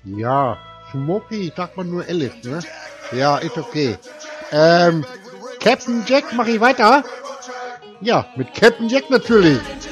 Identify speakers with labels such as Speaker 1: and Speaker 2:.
Speaker 1: Ja, Smokey, sagt man nur Alice, ne? Ja, ist okay. Captain Jack, mach ich weiter? Ja, mit Captain Jack natürlich.